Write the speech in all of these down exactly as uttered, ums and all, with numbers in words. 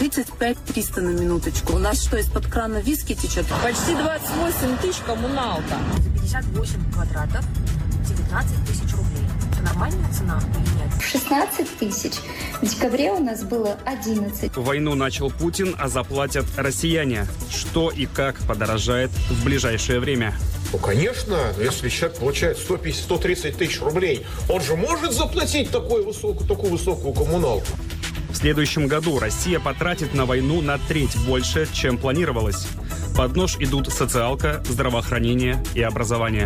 тридцать пять триста на минуточку. У нас что, из-под крана виски течет? Почти двадцать восемь тысяч коммуналка. За пятьдесят восемь квадратов девятнадцать тысяч рублей. Это нормальная цена или нет? шестнадцать тысяч. В декабре у нас было одиннадцать. Войну начал Путин, а заплатят россияне. Что и как подорожает в ближайшее время? Ну, конечно, если человек получает сто пятьдесят - сто тридцать тысяч рублей, он же может заплатить такую высокую, такую высокую коммуналку. В следующем году Россия потратит на войну на треть больше, чем планировалось. Под нож идут социалка, здравоохранение и образование.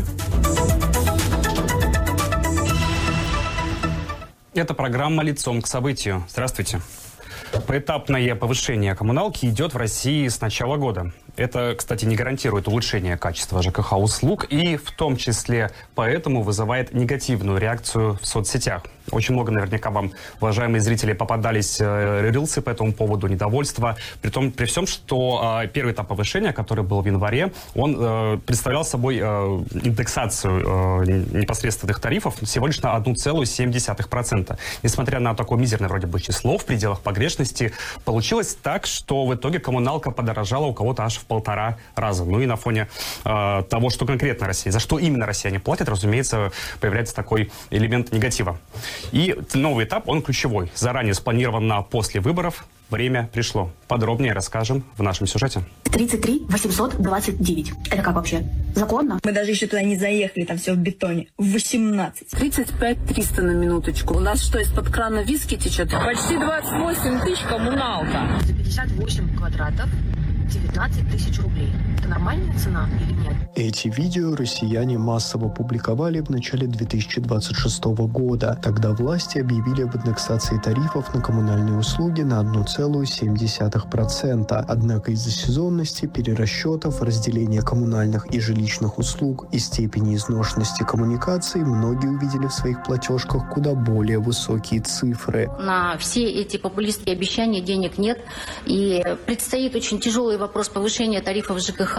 Это программа «Лицом к событию». Здравствуйте. Поэтапное повышение коммуналки идет в России с начала года. Это, кстати, не гарантирует улучшение качества ЖКХ услуг и в том числе поэтому вызывает негативную реакцию в соцсетях. Очень много наверняка вам, уважаемые зрители, попадались э, рилсы по этому поводу, недовольства. При том, при всем, что э, первый этап повышения, который был в январе, он э, представлял собой э, индексацию э, непосредственных тарифов всего лишь на одна целая семь десятых процента. Несмотря на такое мизерное вроде бы число в пределах погрешности, получилось так, что в итоге коммуналка подорожала у кого-то аж в полтора раза. Ну и на фоне э, того, что конкретно Россия, за что именно россияне платят, разумеется, появляется такой элемент негатива. И новый этап, он ключевой. Заранее спланирован на после выборов. Время пришло. Подробнее расскажем в нашем сюжете. тридцать три восемьсот двадцать девять. Это как вообще? Законно? Мы даже еще туда не заехали, там все в бетоне. восемнадцать. тридцать пять триста на минуточку. У нас что, из-под крана виски течет? Почти двадцать восемь тысяч коммуналка. За пятьдесят восемь квадратов девятнадцать тысяч рублей. Это нормальная цена или нет? Эти видео россияне массово публиковали в начале две тысячи двадцать шестого года. Тогда власти объявили об индексации тарифов на коммунальные услуги на одна целая семь десятых процента. Однако из-за сезонности, перерасчетов, разделения коммунальных и жилищных услуг и степени изношенности коммуникаций многие увидели в своих платежках куда более высокие цифры. На все эти популистские обещания денег нет. И предстоит очень тяжелый вопрос повышения тарифов ЖКХ.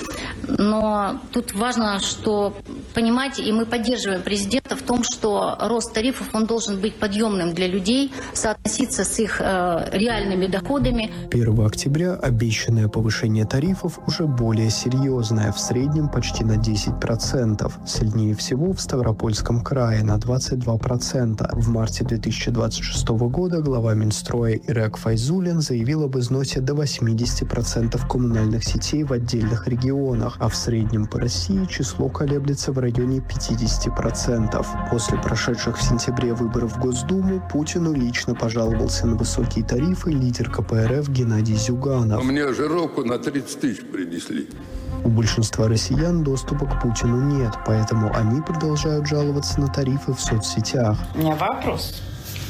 Но тут важно, что понимать, и мы поддерживаем президента в том, что рост тарифов, он должен быть подъемным для людей, соотноситься с их э, реальными доходами. первого октября обещанное повышение тарифов уже более серьезное, в среднем почти на десять процентов. Сильнее всего в Ставропольском крае на двадцать два процента. В марте две тысячи двадцать шестого года глава Минстроя Ирак Файзуллин заявил об износе до восемьдесят процентов коммунальных сетей в отдельных регионах, а в среднем по России число колеблется в районе пятьдесят процентов. После прошедших в сентябре выборов в Госдуму Путину лично пожаловался на высокие тарифы лидер ка пэ эр эф Геннадий Зюганов. Мне жировку на тридцать тысяч принесли. У большинства россиян доступа к Путину нет, поэтому они продолжают жаловаться на тарифы в соцсетях. У меня вопрос.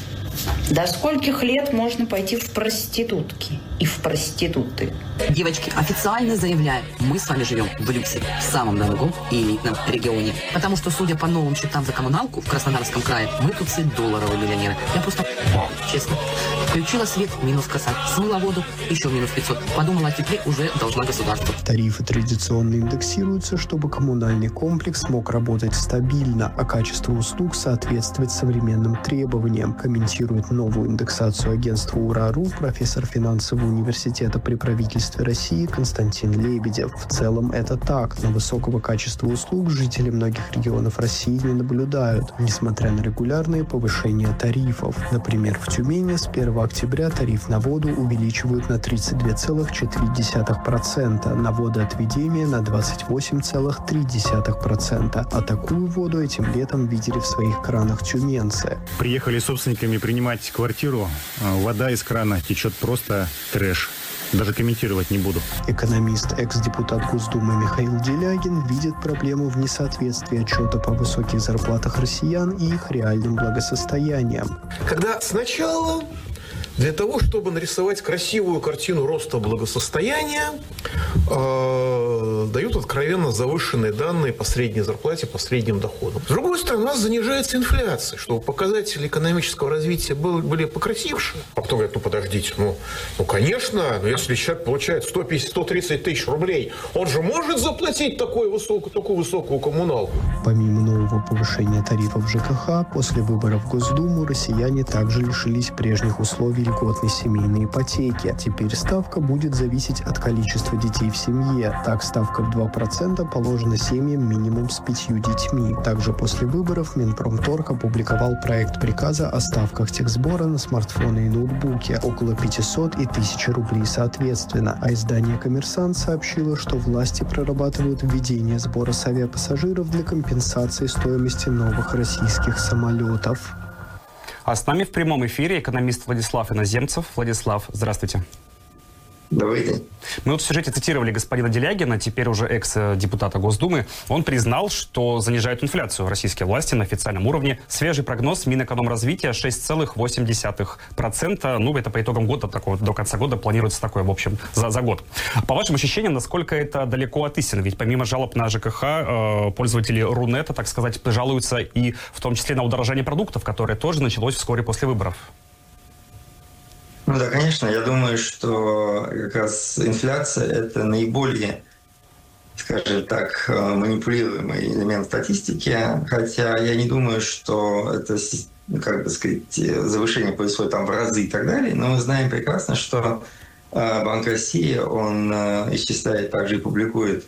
До скольких лет можно пойти в проститутки и в проституты? Девочки, официально заявляю, мы с вами живем в люксе, в самом дорогом и элитном регионе. Потому что, судя по новым счетам за коммуналку в Краснодарском крае, мы тут все долларовые миллионеры. Я просто, честно, включила свет, минус коса, смыла воду, еще минус пятьсот. Подумала, о тепле уже должна государство. Тарифы традиционно индексируются, чтобы коммунальный комплекс мог работать стабильно, а качество услуг соответствовать современным требованиям, комментирует новую индексацию агентства УРА.ру профессор финансового университета при правительстве России Константин Лебедев. В целом это так, но высокого качества услуг жители многих регионов России не наблюдают, несмотря на регулярные повышения тарифов. Например, в Тюмени с первого октября тариф на воду увеличивают на тридцать два целых четыре десятых процента, на водоотведение на двадцать восемь целых три десятых процента. А такую воду этим летом видели в своих кранах тюменцы. Приехали собственниками принимать квартиру, вода из крана течет просто трэш. Даже комментировать не буду. Экономист, экс-депутат Госдумы Михаил Делягин видит проблему в несоответствии отчета по высоких зарплатах россиян и их реальным благосостоянием. Когда сначала для того, чтобы нарисовать красивую картину роста благосостояния, э, дают откровенно завышенные данные по средней зарплате, по средним доходам. С другой стороны, у нас занижается инфляция, чтобы показатели экономического развития были, были покрасившие. А потом говорят, ну подождите, ну, ну конечно, но если человек получает сто пятьдесят - сто тридцать тысяч рублей, он же может заплатить такую высокую, такую высокую коммуналку. Помимо нового повышения тарифов ЖКХ, после выборов в Госдуму россияне также лишились прежних условий льготной семейной ипотеки. Теперь ставка будет зависеть от количества детей в семье. Так, ставка в два процента положена семьям минимум с пятью детьми. Также после выборов Минпромторг опубликовал проект приказа о ставках техсбора на смартфоны и ноутбуки – около пятисот и тысячи рублей соответственно. А издание «Коммерсант» сообщило, что власти прорабатывают введение сбора с авиапассажиров для компенсации стоимости новых российских самолетов. А с нами в прямом эфире экономист Владислав Иноземцев. Владислав, здравствуйте. Добрый день. Мы вот в сюжете цитировали господина Делягина, теперь уже экс-депутата Госдумы. Он признал, что занижают инфляцию российские власти на официальном уровне. Свежий прогноз Минэкономразвития шесть целых восемь десятых процента. Ну, это по итогам года, такого, до конца года планируется такое, в общем, за, за год. По вашим ощущениям, насколько это далеко от истины? Ведь помимо жалоб на ЖКХ, э, пользователи Рунета, так сказать, жалуются и в том числе на удорожание продуктов, которое тоже началось вскоре после выборов. Ну да, конечно, я думаю, что как раз инфляция – это наиболее, скажем так, манипулируемый элемент статистики, хотя я не думаю, что это, как бы сказать, завышение происходит там в разы и так далее, но мы знаем прекрасно, что Банк России, он исчисляет, также и публикует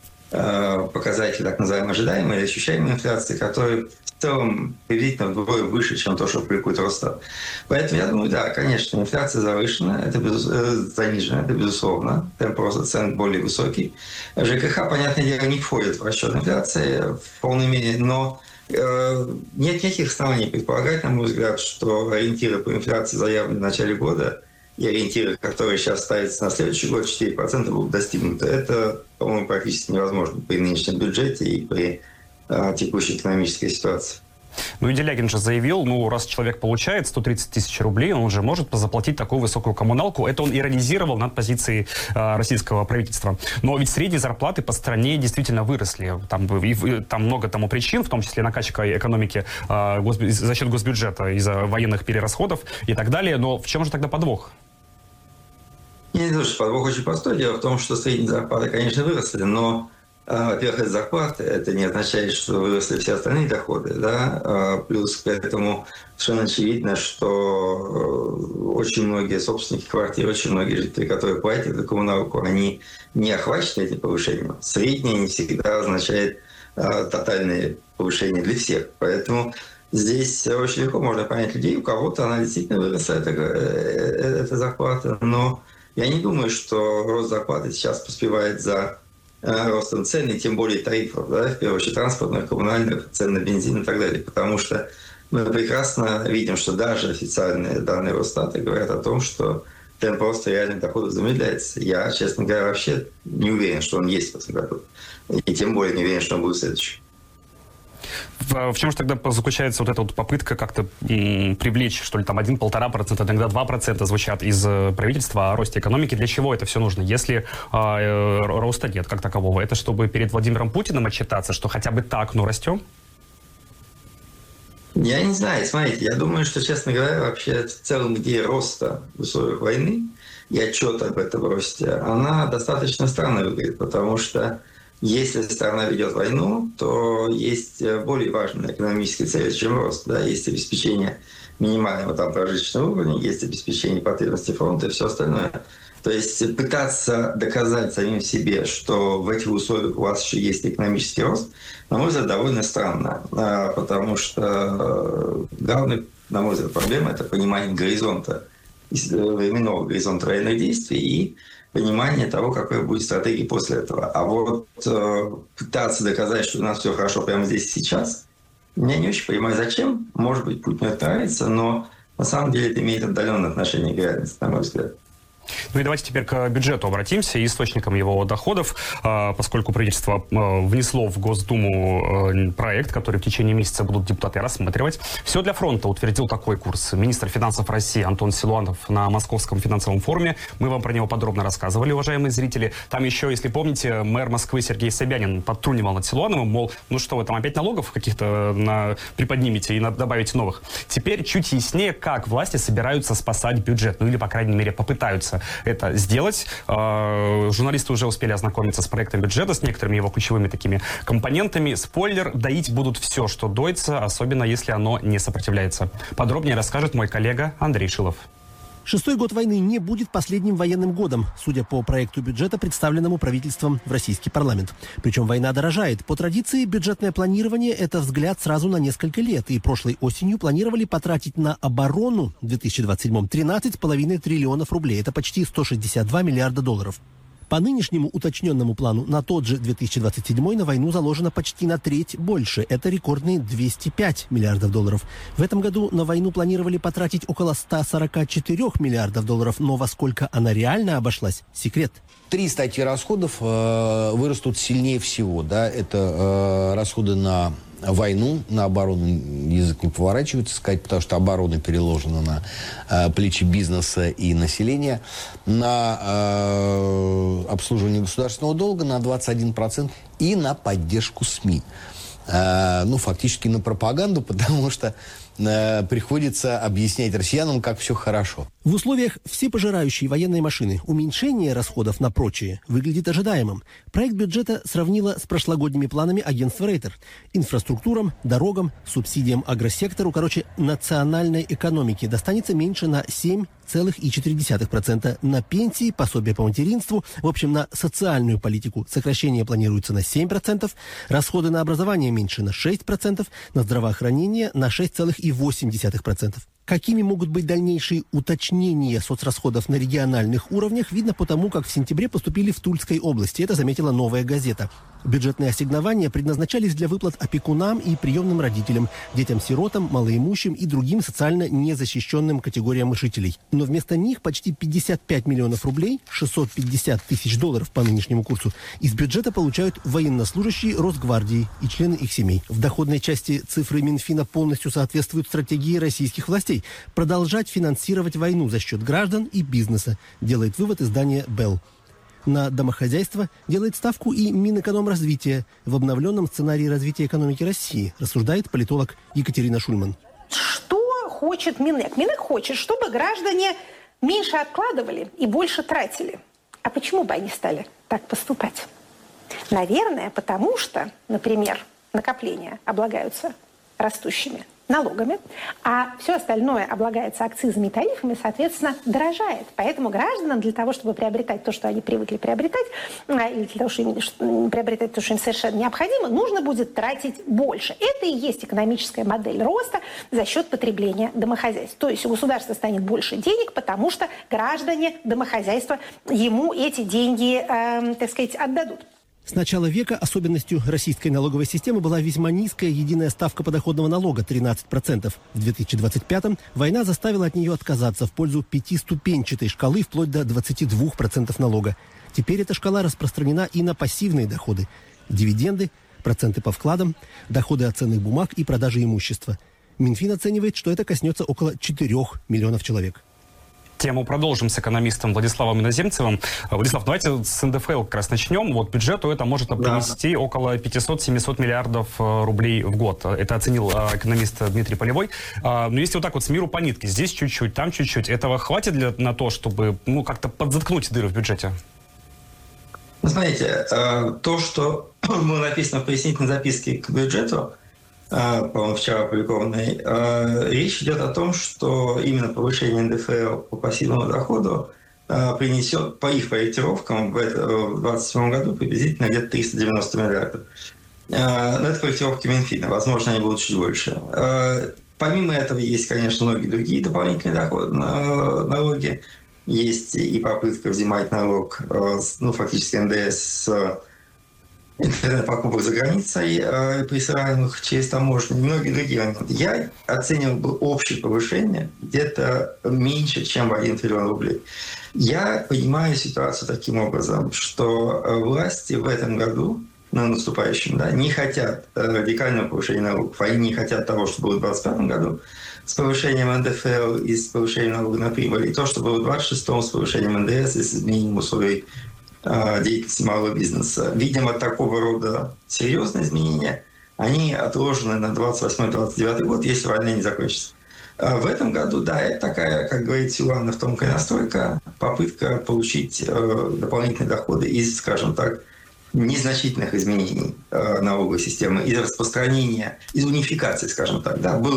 показатели так называемой ожидаемой или ощущаемой инфляции, которые в целом приблизительно вдвое выше, чем то, что публикует Росстат. Поэтому я думаю, да, конечно, инфляция завышена, это без, э, занижена, это безусловно, темп роста цен более высокий. ЖКХ, понятное дело, не входит в расчет инфляции в полной мере, но э, нет никаких оснований предполагать, на мой взгляд, что ориентиры по инфляции, заявленные в начале года, и ориентиры, которые сейчас ставятся на следующий год, четыре процента будут достигнуты. Это, по-моему, практически невозможно при нынешнем бюджете и при а, текущей экономической ситуации. Ну и Делягин же заявил, ну раз человек получает сто тридцать тысяч рублей, он уже может заплатить такую высокую коммуналку. Это он иронизировал над позицией э, российского правительства. Но ведь средние зарплаты по стране действительно выросли. Там, и, там много тому причин, в том числе накачка экономики э, гос, за счет госбюджета из-за военных перерасходов и так далее. Но в чем же тогда подвох? Я не думаю, что подвох очень простой. Дело в том, что средние зарплаты, конечно, выросли, но, во-первых, это зарплаты, это не означает, что выросли все остальные доходы, да, плюс к этому совершенно очевидно, что очень многие собственники квартир, очень многие жители, которые платят за коммуналку, они не охвачены этим повышением. Среднее не всегда означает тотальное повышение для всех, поэтому здесь очень легко можно понять людей, у кого-то она действительно выросла, эта, эта зарплата, но я не думаю, что рост зарплаты сейчас поспевает за э, ростом цен, и тем более тарифов, да, в первую очередь транспортных, коммунальных, цен на бензин и так далее. Потому что мы прекрасно видим, что даже официальные данные Росстата говорят о том, что темп роста реальных доходов замедляется. Я, честно говоря, вообще не уверен, что он есть в этом году. И тем более не уверен, что он будет в следующем. В, в чем же тогда заключается вот эта вот попытка как-то м, привлечь, что ли, там один-полтора процента, иногда два процента звучат из правительства о росте экономики? Для чего это все нужно, если э, роста нет как такового? Это чтобы перед Владимиром Путиным отчитаться, что хотя бы так, но растем? Я не знаю, смотрите, я думаю, что, честно говоря, вообще в целом идея роста в условиях войны и отчет об этом росте, она достаточно странно выглядит, потому что если страна ведет войну, то есть более важные экономические цели, чем рост. Да? Есть обеспечение минимального там, прожиточного уровня, есть обеспечение потребностей фронта и все остальное. То есть пытаться доказать самим себе, что в этих условиях у вас еще есть экономический рост, на мой взгляд, довольно странно. Потому что главная, на мой взгляд, проблема – это понимание горизонта, временного горизонта военных действий и понимание того, какая будет стратегия после этого. А вот э, пытаться доказать, что у нас все хорошо прямо здесь и сейчас, я не очень понимаю, зачем. Может быть, Путину это нравится, но на самом деле это имеет отдаленное отношение к реальности, на мой взгляд. Ну и давайте теперь к бюджету обратимся и источникам его доходов, поскольку правительство внесло в Госдуму проект, который в течение месяца будут депутаты рассматривать. Все для фронта утвердил такой курс министр финансов России Антон Силуанов на Московском финансовом форуме. Мы вам про него подробно рассказывали, уважаемые зрители. Там еще, если помните, мэр Москвы Сергей Собянин подтрунивал над Силуановым, мол, ну что вы там опять налогов каких-то на... приподнимете и на... добавите новых. Теперь чуть яснее, как власти собираются спасать бюджет, ну или, по крайней мере, попытаются это сделать. Журналисты уже успели ознакомиться с проектом бюджета, с некоторыми его ключевыми такими компонентами. Спойлер, доить будут все, что доится, особенно если оно не сопротивляется. Подробнее расскажет мой коллега Андрей Шилов. Шестой год войны не будет последним военным годом, судя по проекту бюджета, представленному правительством в российский парламент. Причем война дорожает. По традиции, бюджетное планирование – это взгляд сразу на несколько лет. И прошлой осенью планировали потратить на оборону в две тысячи двадцать седьмом тринадцать с половиной триллионов рублей. Это почти сто шестьдесят два миллиарда долларов. По нынешнему уточненному плану на тот же две тысячи двадцать седьмой на войну заложено почти на треть больше. Это рекордные двести пять миллиардов долларов. В этом году на войну планировали потратить около ста сорока четырёх миллиардов долларов. Но во сколько она реально обошлась – секрет. Три статьи расходов э, вырастут сильнее всего. Да? Это э, расходы на войну, на оборону язык не поворачивается сказать, потому что оборона переложена на э, плечи бизнеса и населения, на э, обслуживание государственного долга на двадцать один процент и на поддержку СМИ. Э, ну, фактически на пропаганду, потому что э, приходится объяснять россиянам, как все хорошо. В условиях всепожирающей военной машины уменьшение расходов на прочее выглядит ожидаемым. Проект бюджета сравнила с прошлогодними планами агентства Рейтер. Инфраструктурам, дорогам, субсидиям агросектору, короче, национальной экономике достанется меньше на семь целых четыре десятых процента, на пенсии, пособие по материнству, в общем, на социальную политику сокращение планируется на семь процентов, расходы на образование меньше на шесть процентов, на здравоохранение на шесть целых восемь десятых процента. Какими могут быть дальнейшие уточнения соцрасходов на региональных уровнях, видно по тому, как в сентябре поступили в Тульской области. Это заметила «Новая газета». Бюджетные ассигнования предназначались для выплат опекунам и приемным родителям, детям-сиротам, малоимущим и другим социально незащищенным категориям жителей. Но вместо них почти пятьдесят пять миллионов рублей, шестьсот пятьдесят тысяч долларов по нынешнему курсу, из бюджета получают военнослужащие Росгвардии и члены их семей. В доходной части цифры Минфина полностью соответствуют стратегии российских властей – продолжать финансировать войну за счет граждан и бизнеса, делает вывод издание «Белл». На домохозяйство делает ставку и Минэкономразвития в обновленном сценарии развития экономики России, рассуждает политолог Екатерина Шульман. Что хочет Минэк? Минэк хочет, чтобы граждане меньше откладывали и больше тратили. А почему бы они стали так поступать? Наверное, потому что, например, накопления облагаются растущими налогами, а все остальное облагается акцизами и тарифами, соответственно, дорожает. Поэтому гражданам для того, чтобы приобретать то, что они привыкли приобретать, или для того, чтобы им приобретать то, что им совершенно необходимо, нужно будет тратить больше. Это и есть экономическая модель роста за счет потребления домохозяйств. То есть у государства станет больше денег, потому что граждане, домохозяйства ему эти деньги, э, так сказать, отдадут. С начала века особенностью российской налоговой системы была весьма низкая единая ставка подоходного налога – тринадцать процентов. В две тысячи двадцать пятом война заставила от нее отказаться в пользу пятиступенчатой шкалы вплоть до двадцати двух процентов налога. Теперь эта шкала распространена и на пассивные доходы – дивиденды, проценты по вкладам, доходы от ценных бумаг и продажи имущества. Минфин оценивает, что это коснется около четырёх миллионов человек. Тему продолжим с экономистом Владиславом Иноземцевым. Владислав, давайте с эн дэ эф эл как раз начнем. Вот бюджету это может принести да. около пятисот-семисот миллиардов рублей в год. Это оценил экономист Дмитрий Полевой. Но если вот так вот с миру по нитке, здесь чуть-чуть, там чуть-чуть, этого хватит для, на то, чтобы ну, как-то подзаткнуть дыры в бюджете? Знаете, то, что было написано в пояснительной записке к бюджету, по-моему, вчера опубликованной, речь идет о том, что именно повышение эн дэ эф эл по пассивному доходу принесет, по их проектировкам, в две тысячи двадцать седьмом году приблизительно где-то триста девяносто миллиардов. Но это корректировки Минфина, возможно, они будут чуть больше. Помимо этого есть, конечно, многие другие дополнительные доходы, налоги. Есть и попытка взимать налог, ну, фактически эн дэ эс с интернет-покупок за границей, э, присылаемых через таможню, и многие другие моменты. Я оценивал бы общее повышение где-то меньше, чем в один триллион рублей. Я понимаю ситуацию таким образом, что власти в этом году, на наступающем, да, не хотят радикального повышения налогов, они не хотят того, что было в двадцать пятом году с повышением эн дэ эф эл и с повышением налога на прибыль, и то, что было в двадцать шестом с повышением эн дэ эс и с изменением условий деятельности малого бизнеса. Видимо, такого рода серьезные изменения, они отложены на двадцать восьмой — двадцать девятый год, если война не закончится. В этом году, да, это такая, как говорит Силуанов, тонкая настройка, попытка получить дополнительные доходы из, скажем так, незначительных изменений налоговой системы, из распространения, из унификации, скажем так. Да, был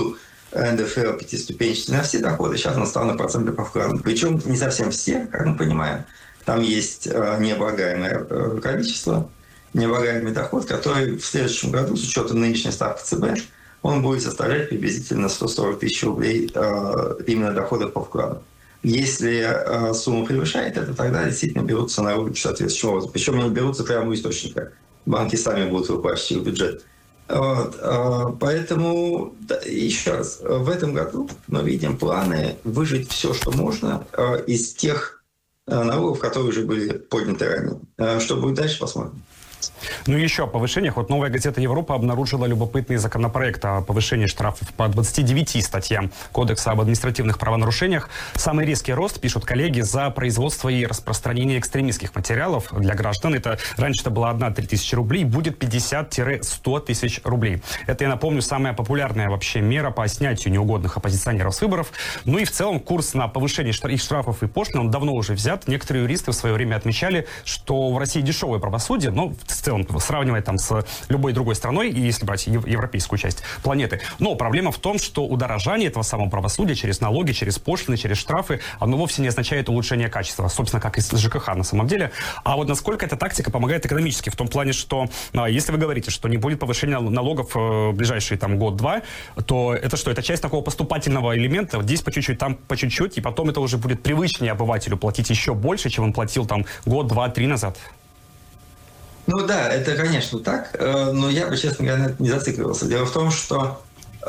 эн дэ эф эл пятиступенчатый на все доходы, сейчас он стал на проценты по вкладу. Причем не совсем все, как мы понимаем. Там есть необлагаемое количество, необлагаемый доход, который в следующем году, с учетом нынешней ставки цэ бэ, он будет составлять приблизительно сто сорок тысяч рублей именно доходов по вкладу. Если сумма превышает это, тогда действительно берутся налоги соответствующим образом. Причем они берутся прямо у источника. Банки сами будут выплачивать в бюджет. Вот. Поэтому, да, еще раз, в этом году мы видим планы выжать все, что можно из тех налогов, которые уже были подняты ранее. Что будет дальше, посмотрим. Ну и еще о повышениях. Вот «Новая газета Европа» обнаружила любопытный законопроект о повышении штрафов по двадцати девяти статьям Кодекса об административных правонарушениях. Самый резкий рост, пишут коллеги, за производство и распространение экстремистских материалов для граждан. Это раньше это было одна-три тысячи рублей, будет пятьдесят-сто тысяч рублей. Это, я напомню, самая популярная вообще мера по снятию неугодных оппозиционеров с выборов. Ну и в целом курс на повышение их штрафов и пошлин, он давно уже взят. Некоторые юристы в свое время отмечали, что в России дешевое правосудие, но в целом сравнивать там с любой другой страной, и если брать европейскую часть планеты. Но проблема в том, что удорожание этого самого правосудия через налоги, через пошлины, через штрафы, оно вовсе не означает улучшение качества, собственно, как и с ЖКХ на самом деле. А вот насколько эта тактика помогает экономически, в том плане, что если вы говорите, что не будет повышения налогов в ближайшие там год-два, то это что? Это часть такого поступательного элемента, здесь по чуть-чуть, там по чуть-чуть, и потом это уже будет привычнее обывателю платить еще больше, чем он платил там год, два, три назад. Ну да, это, конечно, так, но я бы, честно говоря, на это не зацикливался. Дело в том, что,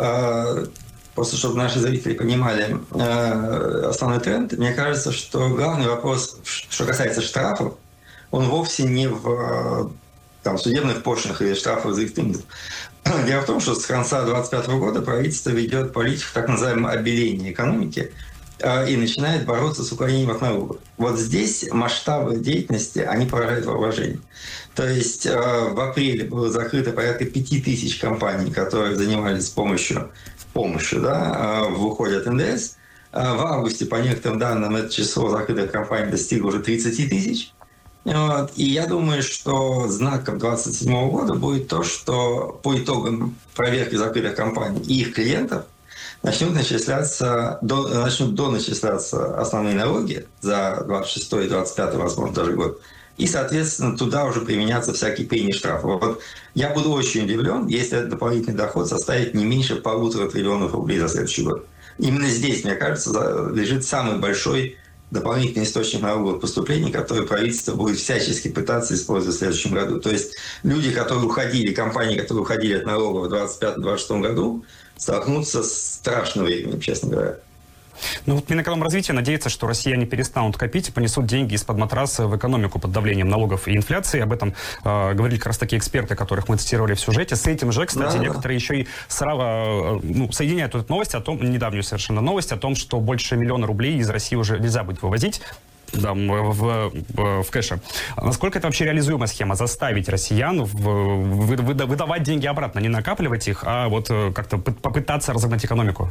просто чтобы наши зрители понимали основной тренд, мне кажется, что главный вопрос, что касается штрафов, он вовсе не в там, судебных пошлинах или штрафах за экстремизм. Дело в том, что с конца двадцать пятого года правительство ведет политику так называемого обеления экономики и начинает бороться с уклонением от налогов. Вот здесь масштабы деятельности, они поражают воображение. То есть в апреле было закрыто порядка пяти тысяч компаний, которые занимались помощью, помощью да, в уходе от эн дэ эс. В августе, по некоторым данным, это число закрытых компаний достигло уже тридцати тысяч. Вот. И я думаю, что знаком двадцать седьмого года будет то, что по итогам проверки закрытых компаний и их клиентов начнут начисляться, до, начнут доначисляться основные налоги за двадцать шестой и двадцать пятый, возможно, даже год. И, соответственно, туда уже применятся всякие пени штрафы. Вот я буду очень удивлен, если этот дополнительный доход составит не меньше полутора триллионов рублей за следующий год. Именно здесь, мне кажется, лежит самый большой дополнительный источник налоговых поступлений, который правительство будет всячески пытаться использовать в следующем году. То есть люди, которые уходили, компании, которые уходили от налогов в двадцать пятом — двадцать шестом году, столкнутся с страшным временем, честно говоря. Ну вот Минэкономразвития надеется, что россияне перестанут копить и понесут деньги из-под матраса в экономику под давлением налогов и инфляции. Об этом э, говорили как раз такие эксперты, которых мы цитировали в сюжете. С этим же, кстати, да, некоторые да. еще и сраво, ну, соединяют эту новость о том, недавнюю совершенно новость о том, что больше миллиона рублей из России уже нельзя будет вывозить. Да, в, в, в кэше. Насколько это вообще реализуемая схема? Заставить россиян в, в, выдавать деньги обратно, не накапливать их, а вот как-то попытаться разогнать экономику?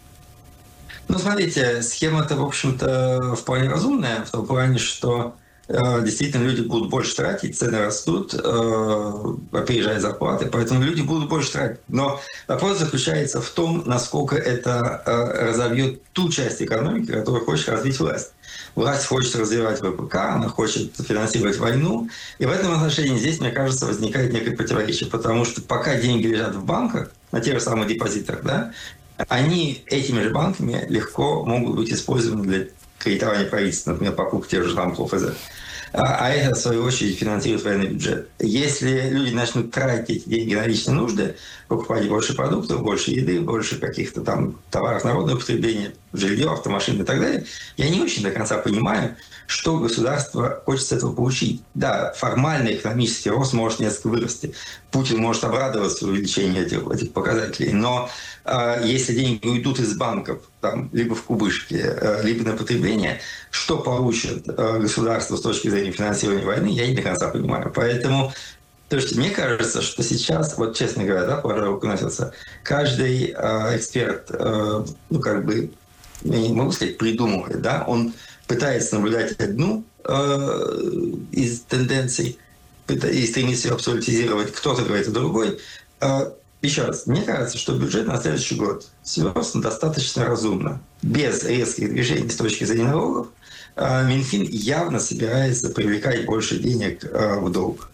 Ну, смотрите, схема-то, в общем-то, вполне разумная, в том плане, что э, действительно люди будут больше тратить, цены растут, э, опережают зарплаты, поэтому люди будут больше тратить. Но вопрос заключается в том, насколько это э, разовьет ту часть экономики, которую хочет развить власть. Власть хочет развивать вэ пэ ка, она хочет финансировать войну. И в этом отношении здесь, мне кажется, возникает некое противоречие, потому что пока деньги лежат в банках, на тех же самых депозитах, да, они этими же банками легко могут быть использованы для кредитования правительства, например, покупки тех же там ПФЗ. А это, в свою очередь, финансирует военный бюджет. Если люди начнут тратить эти деньги на личные нужды, покупать больше продуктов, больше еды, больше каких-то там товаров народного потребления, жилье, автомашины и так далее, я не очень до конца понимаю, что государство хочет с этого получить. Да, формальный экономический рост может несколько вырасти. Путин может обрадоваться увеличению этих, этих показателей, но э, если деньги уйдут из банков, там, либо в кубышки, э, либо на потребление, что получит э, государство с точки зрения финансирования войны, я не до конца понимаю. Поэтому, то есть, мне кажется, что сейчас, вот честно говоря, да, положа руку на сердце, каждый э, эксперт, э, ну, как бы, не могу сказать, придумывает, да, он пытается наблюдать одну э, из тенденций и стремится ее абсолютизировать, кто-то говорит о другой. Э, еще раз, мне кажется, что бюджет на следующий год сверстан достаточно разумно. Без резких движений с точки зрения налогов Минфин явно собирается привлекать больше денег в долг.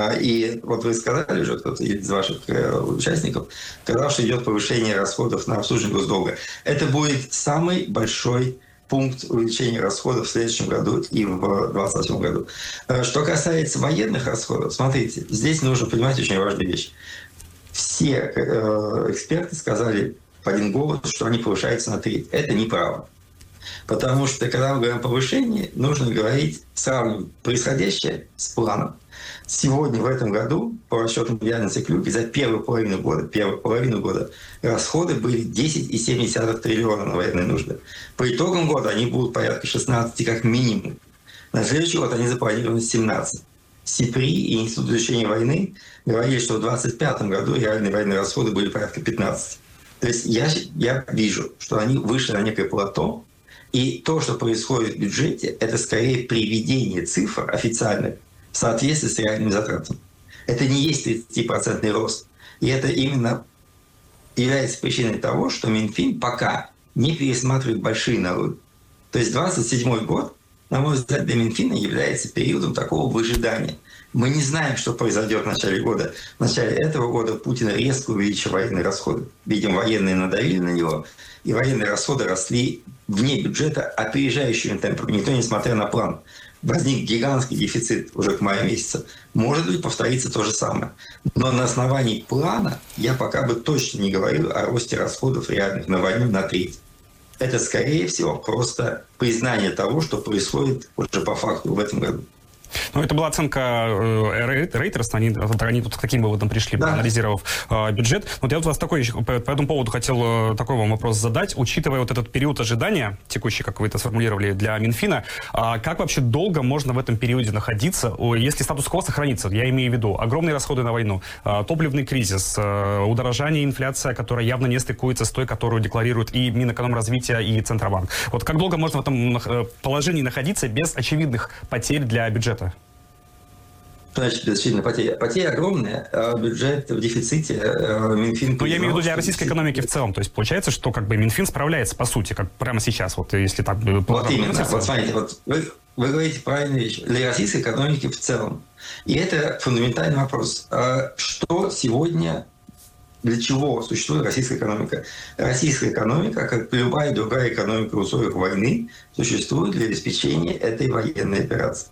И вот вы сказали уже, кто-то из ваших участников, сказал, что идет повышение расходов на обслуживание госдолга. Это будет самый большой пункт увеличения расходов в следующем году и в две тысячи двадцать восьмом году. Что касается военных расходов, смотрите, здесь нужно понимать очень важную вещь. Все эксперты сказали в один голос, что они повышаются на треть. Это неправда. Потому что, когда мы говорим о повышении, нужно говорить, сравнивать происходящее с планом. Сегодня, в этом году, по расчетам Яны Циклюки, за первую половину года, первую половину года расходы были десять целых семь десятых триллиона на военные нужды. По итогам года они будут порядка шестнадцать как минимум. На следующий год они запланированы семнадцать. СИПРИ и Институт изучения войны говорили, что в двадцать пятом году реальные военные расходы были порядка пятнадцать. То есть я, я вижу, что они вышли на некое плато, и то, что происходит в бюджете, это скорее приведение цифр официальных в соответствии с реальными затратами. Это не есть тридцатипроцентный рост. И это именно является причиной того, что Минфин пока не пересматривает большие налоги. То есть двадцать седьмой год, на мой взгляд, для Минфина является периодом такого выжидания. Мы не знаем, что произойдет в начале года. В начале этого года Путин резко увеличил военные расходы. Видимо, военные надавили на него, и военные расходы росли вне бюджета опережающими темпами. Никто, несмотря на план, возник гигантский дефицит уже к маю месяца. Может быть, повторится то же самое. Но на основании плана я пока бы точно не говорил о росте расходов реальных на войну на треть. Это, скорее всего, просто признание того, что происходит уже по факту в этом году. Ну, это была оценка э, Reuters, они, они тут к таким выводам пришли, да, анализировав э, бюджет. Вот я вот вас такой, по, по этому поводу хотел э, такой вам вопрос задать. Учитывая вот этот период ожидания, текущий, как вы это сформулировали, для Минфина, э, как вообще долго можно в этом периоде находиться, если статус-кво сохранится? Я имею в виду огромные расходы на войну, э, топливный кризис, э, удорожание, инфляция, которая явно не стыкуется с той, которую декларируют и Минэкономразвития, и Центробанк. Вот как долго можно в этом положении находиться без очевидных потерь для бюджета? Значит, действительно, потеря. Потеря огромная, а бюджет в дефиците, Минфин... Ну, я имею в виду для российской экономики в целом. То есть получается, что как бы Минфин справляется, по сути, как прямо сейчас, вот если так... Вот именно, вот смотрите, вот вы, вы говорите правильную вещь. Для российской экономики в целом. И это фундаментальный вопрос. Что сегодня, для чего существует российская экономика? Российская экономика, как любая другая экономика в условиях войны, существует для обеспечения этой военной операции.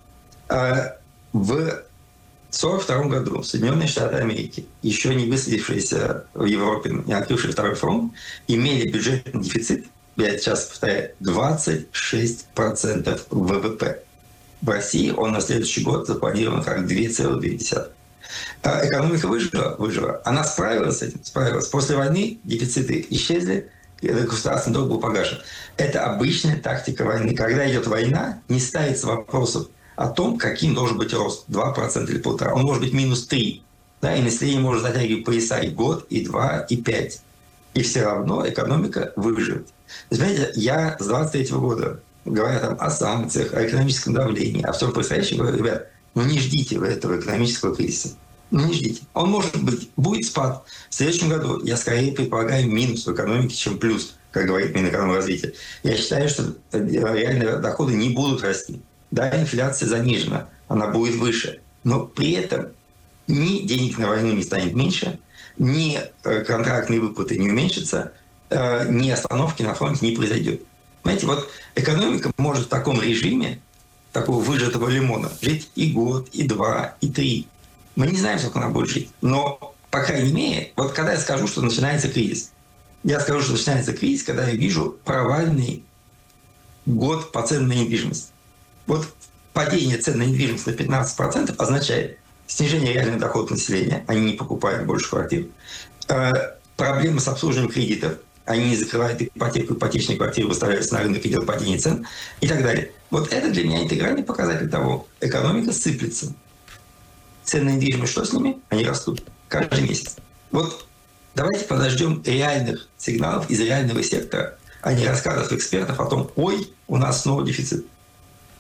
В сорок втором году Соединенные Штаты Америки, еще не высадившиеся в Европе, не открывшие второй фронт, имели бюджетный дефицит, я сейчас повторяю, двадцать шесть процентов ВВП. В России он на следующий год запланирован как два целых две десятых. Экономика выжила, выжила. Она справилась с этим, справилась. После войны дефициты исчезли, государственный долг был погашен. Это обычная тактика войны. Когда идет война, не ставится вопросов о том, каким должен быть рост, два процента или полтора. Он может быть минус три. Да, и население может затягивать пояса и год, и два, и пять. И все равно экономика выживет. Знаете, я с двадцать третьего года, говоря там о санкциях, о экономическом давлении, о всем происходящем, говорю, ребят, ну не ждите вы этого экономического кризиса. Ну не ждите. Он может быть, будет спад. В следующем году я скорее предполагаю минус в экономике, чем плюс, как говорит Минэкономразвития. Я считаю, что реальные доходы не будут расти. Да, инфляция занижена, она будет выше. Но при этом ни денег на войну не станет меньше, ни контрактные выплаты не уменьшатся, ни остановки на фронте не произойдет. Знаете, вот экономика может в таком режиме, такого выжатого лимона, жить и год, и два, и три. Мы не знаем, сколько она будет жить. Но, по крайней мере, вот когда я скажу, что начинается кризис, я скажу, что начинается кризис, когда я вижу провальный год по ценам на недвижимость. Вот падение цен на недвижимость на пятнадцать процентов означает снижение реальных доходов населения, они не покупают больше квартир, проблемы с обслуживанием кредитов, они не закрывают ипотеку, ипотечные квартиры выставляются на рынок, идет падение цен и так далее. Вот это для меня интегральный показатель того, экономика сыплется. Цены на недвижимость, что с ними? Они растут каждый месяц. Вот давайте подождем реальных сигналов из реального сектора, а не рассказов экспертов о том, ой, у нас снова дефицит.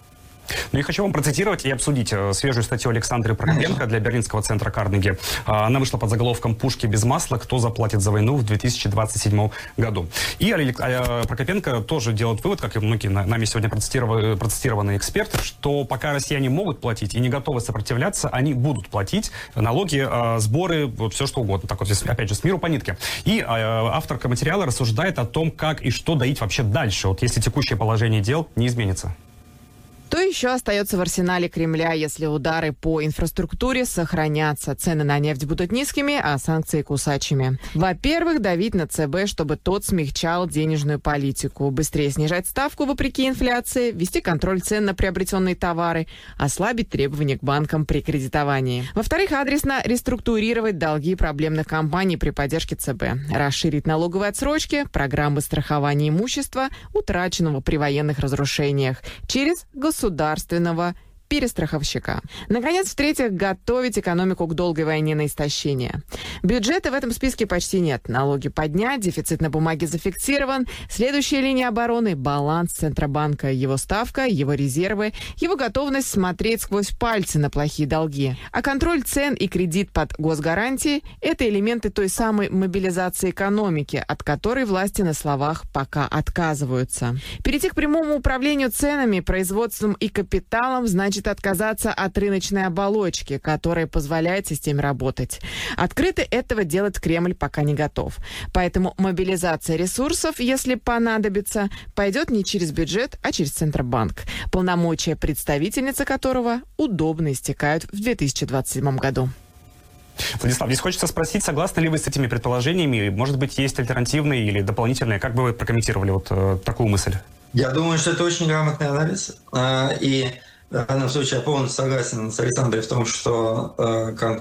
Ну и хочу вам процитировать и обсудить э, свежую статью Александры Прокопенко для берлинского центра Карнеги. А, она вышла под заголовком «Пушки без масла. Кто заплатит за войну в две тысячи двадцать седьмом году». И Алек... а, Прокопенко тоже делает вывод, как и многие нами сегодня процитиров... процитированные эксперты, что пока россияне могут платить и не готовы сопротивляться, они будут платить налоги, а, сборы, вот все что угодно. Так вот, здесь, опять же, с миру по нитке. И а, авторка материала рассуждает о том, как и что доить вообще дальше, вот если текущее положение дел не изменится. Что еще остается в арсенале Кремля, если удары по инфраструктуре сохранятся? Цены на нефть будут низкими, а санкции кусачими. Во-первых, давить на ЦБ, чтобы тот смягчал денежную политику, быстрее снижать ставку вопреки инфляции, вести контроль цен на приобретенные товары, ослабить требования к банкам при кредитовании. Во-вторых, адресно реструктурировать долги проблемных компаний при поддержке ЦБ, расширить налоговые отсрочки, программы страхования имущества, утраченного при военных разрушениях, через государственные государственного перестраховщика. Наконец, в-третьих, готовить экономику к долгой войне на истощение. Бюджета в этом списке почти нет. Налоги поднять, дефицит на бумаге зафиксирован. Следующая линия обороны – баланс Центробанка, его ставка, его резервы, его готовность смотреть сквозь пальцы на плохие долги. А контроль цен и кредит под госгарантии – это элементы той самой мобилизации экономики, от которой власти на словах пока отказываются. Перейти к прямому управлению ценами, производством и капиталом значит отказаться от рыночной оболочки, которая позволяет системе работать. Открыто этого делать Кремль пока не готов. Поэтому мобилизация ресурсов, если понадобится, пойдет не через бюджет, а через Центробанк, полномочия представительницы которого удобно истекают в две тысячи двадцать седьмом году. Владислав, здесь хочется спросить, согласны ли вы с этими предположениями? Может быть, есть альтернативные или дополнительные? Как бы вы прокомментировали вот э, такую мысль? Я думаю, что это очень грамотный анализ. Э, и в данном случае я полностью согласен с Александрой в том, что э, кон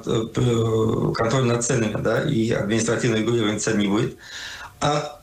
э, контроль над ценами, да, и административное регулирование цен не будет. А,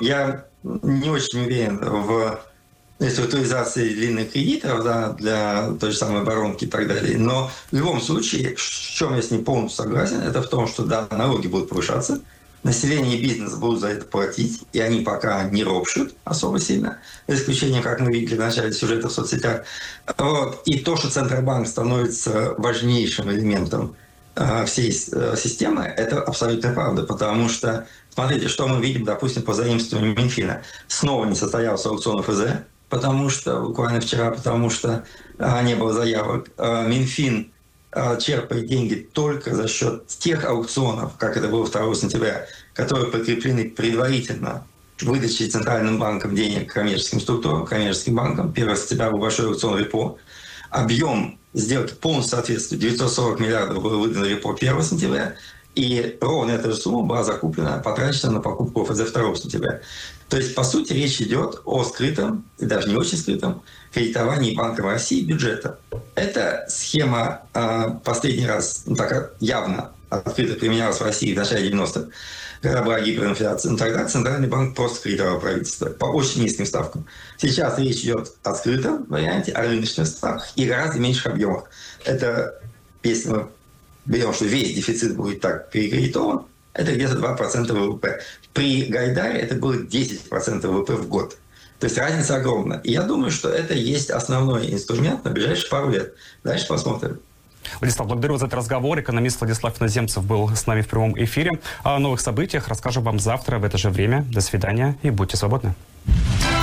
я не очень уверен в реструктуризации длинных кредитов, да, для той же самой оборонки и так далее. Но в любом случае, в чем я с ним полностью согласен, это в том, что да, налоги будут повышаться, население и бизнес будут за это платить, и они пока не ропщут особо сильно, за исключением, как мы видели в начале сюжета в соцсетях. Вот. И то, что Центробанк становится важнейшим элементом э, всей э, системы, это абсолютно правда, потому что, смотрите, что мы видим, допустим, по заимствованию Минфина. Снова не состоялся аукцион ФЗ, потому что, буквально вчера, потому что э, не было заявок. Э, Минфин черпает деньги только за счет тех аукционов, как это было второго сентября, которые прикреплены предварительно выдачей Центральным банком денег коммерческим структурам, коммерческим банкам. первого сентября был большой аукцион репо. Объем сделки полностью соответствует. девятьсот сорок миллиардов было выдано репо первого сентября, и ровно эта же сумма была закуплена, потрачена на покупку ОФЗ второго сентября. То есть, по сути, речь идет о скрытом, и даже не очень скрытом, кредитовании Банка России бюджета. Эта схема э, последний раз ну, так явно открыто применялась в России в начале девяностых, когда была гиперинфляция. Но тогда Центральный банк просто кредитовал правительство по очень низким ставкам. Сейчас речь идет о скрытом варианте, о рыночных ставках и гораздо меньших объемах. Это, если мы берем, что весь дефицит будет так перекредитован, это где-то два процента ВВП. При Гайдаре это было десять процентов ВВП в год. То есть разница огромна. И я думаю, что это есть основной инструмент на ближайшие пару лет. Дальше посмотрим. Владислав, благодарю вас за этот разговор. Экономист Владислав Иноземцев был с нами в прямом эфире. О новых событиях расскажем вам завтра в это же время. До свидания и будьте свободны.